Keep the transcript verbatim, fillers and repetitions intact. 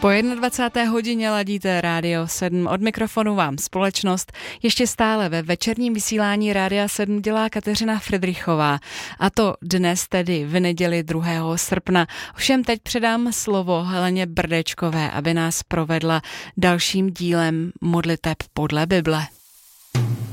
Po jednadvacáté hodině ladíte Rádio sedm. Od mikrofonu vám společnost. Ještě stále ve večerním vysílání Rádia sedm dělá Kateřina Fridrichová. A to dnes tedy v neděli druhého srpna. Ovšem teď předám slovo Heleně Brdečkové, aby nás provedla dalším dílem modliteb podle Bible.